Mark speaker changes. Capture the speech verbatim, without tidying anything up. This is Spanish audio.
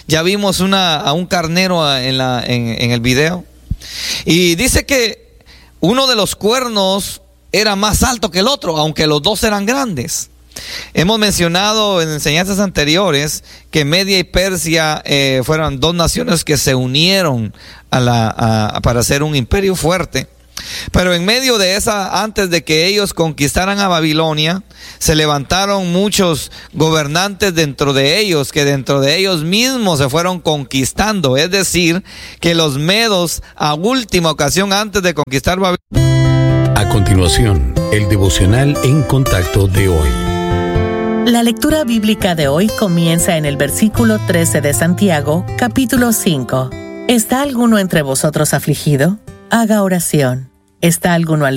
Speaker 1: Ya vimos una, a un carnero en, la, en, en el video. Y dice que uno de los cuernos era más alto que el otro, aunque los dos eran grandes. Hemos mencionado en enseñanzas anteriores que Media y Persia eh, fueron dos naciones que se unieron a la, a, para hacer un imperio fuerte. Pero en medio de esa, antes de que ellos conquistaran a Babilonia, se levantaron muchos gobernantes dentro de ellos, que dentro de ellos mismos se fueron conquistando. Es decir, que los medos, a última ocasión antes de conquistar Babilonia.
Speaker 2: A continuación, el devocional en contacto de hoy.
Speaker 3: La lectura bíblica de hoy comienza en el versículo trece de Santiago, capítulo cinco. ¿Está alguno entre vosotros afligido? Haga oración. ¿Está alguno